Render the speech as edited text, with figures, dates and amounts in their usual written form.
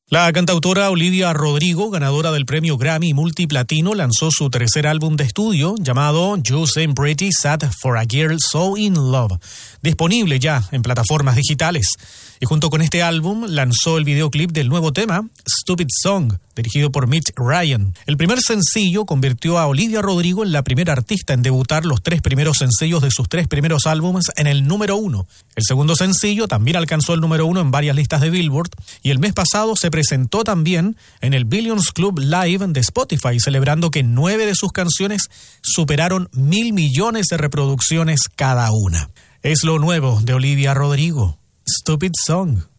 La cantautora Olivia Rodrigo, ganadora del premio Grammy multiplatino, lanzó su tercer álbum de estudio llamado You Seem Pretty Sad for a Girl So in Love, disponible ya en plataformas digitales. Y junto con este álbum lanzó el videoclip del nuevo tema, Stupid Song, dirigido por Mitch Ryan. El primer sencillo convirtió a Olivia Rodrigo en la primera artista en debutar los 3 primeros sencillos de sus 3 primeros álbumes en el número 1. El segundo sencillo también alcanzó el número 1 en varias listas de Billboard y el mes pasado se presentó también en el Billions Club Live de Spotify, celebrando que 9 de sus canciones superaron 1.000 millones de reproducciones cada una. Es lo nuevo de Olivia Rodrigo, Stupid Song.